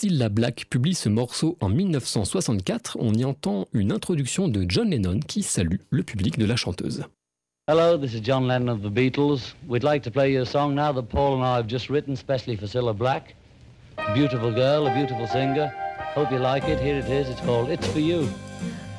Cilla Black publie ce morceau en 1964. On y entend une introduction de John Lennon qui salue le public de la chanteuse. Hello, this is John Lennon of the Beatles. We'd like to play you a song now that Paul and I have just written specially for Cilla Black. A beautiful girl, a beautiful singer. Hope you like it. Here it is. It's called It's For You.